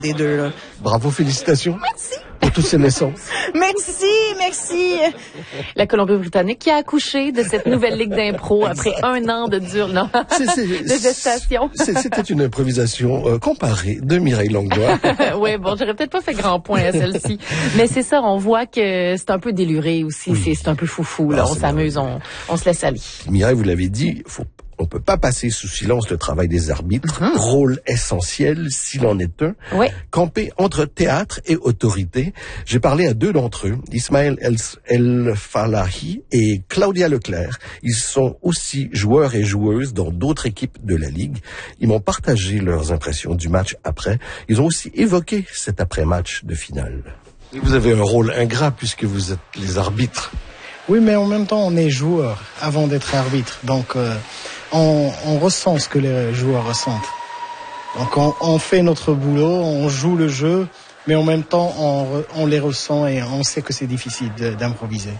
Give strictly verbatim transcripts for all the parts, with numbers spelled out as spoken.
des deux, là. Bravo, félicitations. Merci. Pour toutes ces naissances. Merci, merci. La Colombie-Britannique qui a accouché de cette nouvelle ligue d'impro après un an de dur, non, c'est, c'est, de gestation. C'est, c'était une improvisation euh, comparée de Mireille Langlois. Oui, bon, j'aurais peut-être pas fait grand point à celle-ci. Mais c'est ça, on voit que c'est un peu déluré aussi. Oui. C'est, c'est un peu foufou, là. Ah, on s'amuse, on, on se laisse aller. Mireille, vous l'avez dit, faut on peut pas passer sous silence le travail des arbitres, mm-hmm. Rôle essentiel, s'il en est un, oui. Camper entre théâtre et autorité. J'ai parlé à deux d'entre eux, Ismaël El-Falahi et Claudia Leclerc. Ils sont aussi joueurs et joueuses dans d'autres équipes de la Ligue. Ils m'ont partagé leurs impressions du match après. Ils ont aussi évoqué cet après-match de finale. Et vous avez un rôle ingrat puisque vous êtes les arbitres. Oui, mais en même temps, on est joueur avant d'être arbitre. Donc, euh, on, on ressent ce que les joueurs ressentent. Donc, on, on fait notre boulot, on joue le jeu, mais en même temps, on, on les ressent et on sait que c'est difficile de, d'improviser.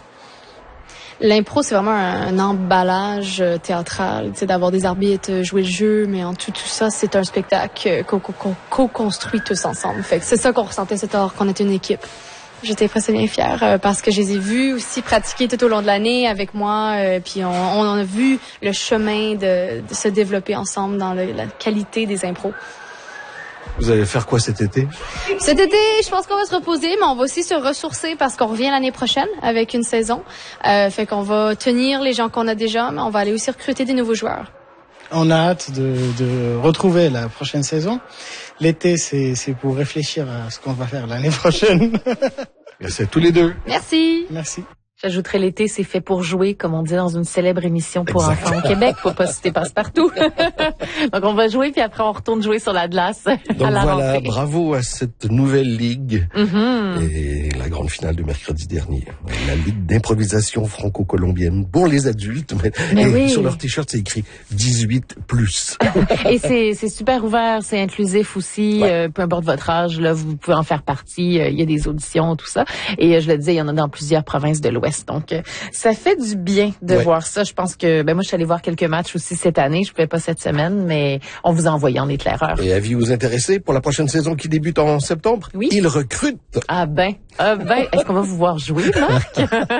L'impro, c'est vraiment un, un emballage théâtral, tu sais, d'avoir des arbitres, jouer le jeu, mais en tout, tout ça, c'est un spectacle qu'on, qu'on co-construit tous ensemble. Fait que c'est ça qu'on ressentait cet heure, qu'on était une équipe. J'étais presque bien fière euh, parce que je les ai vus aussi pratiquer tout au long de l'année avec moi. Euh, puis on, on a vu le chemin de, de se développer ensemble dans le, la qualité des impros. Vous allez faire quoi cet été? Cet été, je pense qu'on va se reposer, mais on va aussi se ressourcer parce qu'on revient l'année prochaine avec une saison. Euh, fait qu'on va tenir les gens qu'on a déjà, mais on va aller aussi recruter des nouveaux joueurs. On a hâte de, de retrouver la prochaine saison. L'été, c'est, c'est pour réfléchir à ce qu'on va faire l'année prochaine. Merci à tous les deux. Merci. Merci. J'ajouterais l'été, c'est fait pour jouer, comme on dit dans une célèbre émission pour exact. Enfants au Québec. Faut pas citer Passe-Partout. Donc, on va jouer, puis après, on retourne jouer sur la glace. Donc, à la voilà, rentrée. Bravo à cette nouvelle ligue. Mm-hmm. Et la grande finale de mercredi dernier. La ligue d'improvisation franco-colombienne pour les adultes. Mais, mais et oui. Sur leur t-shirt, c'est écrit dix-huit plus. Et c'est, c'est super ouvert, c'est inclusif aussi. Ouais. Euh, peu importe votre âge, là, vous pouvez en faire partie. Euh, il y a des auditions, tout ça. Et euh, je le disais, il y en a dans plusieurs provinces de l'Ouest. Donc, euh, ça fait du bien de ouais. voir ça. Je pense que, ben moi, je suis allée voir quelques matchs aussi cette année. Je pouvais pas cette semaine, mais on vous a envoyé en éclaireur. Et avis-vous intéresser pour la prochaine saison qui débute en septembre? Oui. Ils recrutent. Ah ben, ah ben, est-ce qu'on va vous voir jouer, Marc?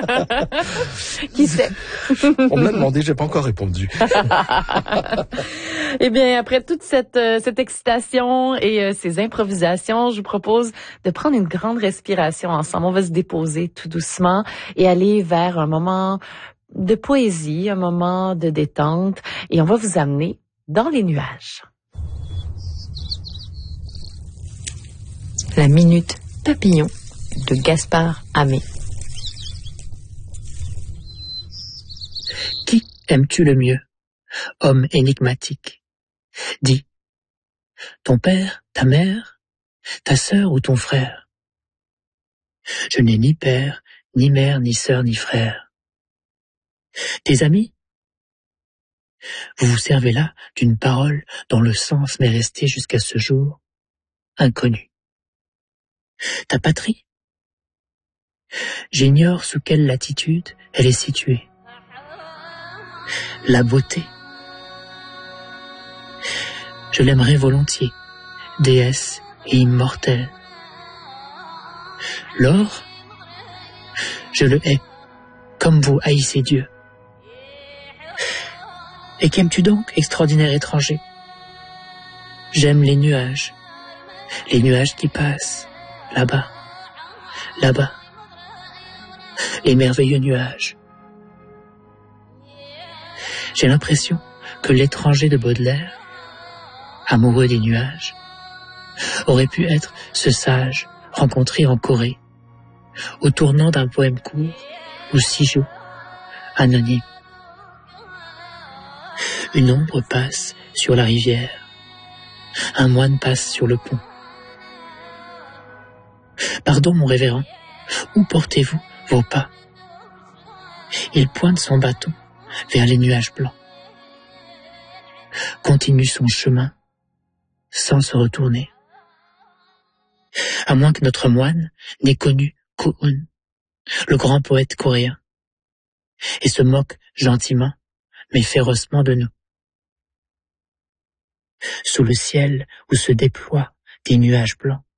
Qui sait? On me l'a demandé, j'ai pas encore répondu. Eh bien, après toute cette, euh, cette excitation et euh, ces improvisations, je vous propose de prendre une grande respiration ensemble. On va se déposer tout doucement et aller vers un moment de poésie, un moment de détente, et on va vous amener dans les nuages. La minute papillon de Gaspard Hamé. Qui aimes-tu le mieux, homme énigmatique? Dis, ton père, ta mère, ta sœur ou ton frère? Je n'ai ni père, ni mère, ni sœur, ni frère. Tes amis? Vous vous servez là d'une parole dont le sens m'est resté jusqu'à ce jour inconnu. Ta patrie? J'ignore sous quelle latitude elle est située. La beauté? Je l'aimerais volontiers, déesse et immortelle. L'or? Je le hais, comme vous haïssez Dieu. Et qu'aimes-tu donc, extraordinaire étranger? J'aime les nuages, les nuages qui passent, là-bas, là-bas, les merveilleux nuages. J'ai l'impression que l'étranger de Baudelaire, amoureux des nuages, aurait pu être ce sage rencontré en Corée, au tournant d'un poème court ou ciseau, anonyme. Une ombre passe sur la rivière, un moine passe sur le pont. Pardon, mon révérend, où portez-vous vos pas? Il pointe son bâton vers les nuages blancs, continue son chemin sans se retourner. À moins que notre moine n'ait connu Ko-un, le grand poète coréen, et se moque gentiment mais férocement de nous. Sous le ciel où se déploient des nuages blancs,